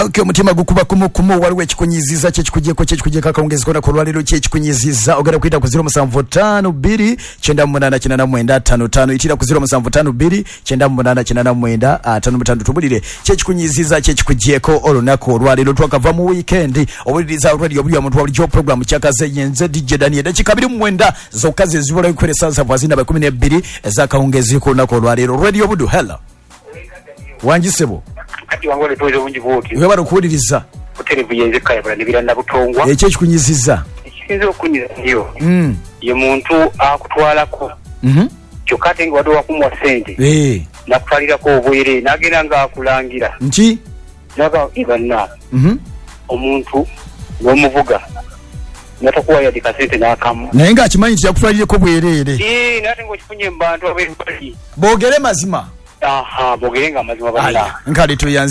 Okay, mutima gukuba kumu waliwe chikunyiziza chechikujeko chechikujeka kaongezeko na kolwaliro chechikunyiziza ogera kuita ku 0752 chenda munana chinana mwenda 55 itira ku 0752 chenda munana chinana mwenda 55 tubulire chechikunyiziza chechikujeko olunako olwaliro twakava mu weekend obuliriza radio bya muntu wali program chakaze yenze DJ Daniel chikabiri mwenda zokaze zibola ikwelesa za vazina ba 12 ezakaongezeko na kolwaliro radio budu hella wanjisebo kati wangole toje bunji bwoki we barukuliriza televiziyo yezeka yabula nibiranda butongwa eche chikunyiziza ikizo kunyiza yo ye muntu akutwalako chokate ngwado wakumwa sente na kufalira ko obwere nagenda nga akulangira nchi naga ibanna omuntu nomuvuga natakuwa ya dikasente nakamu nayenga akimanyi yakufalire ko bwerere nati ngo kifunye mbantu abali bogere mazima bogerenga mazima bana nkali tuyanze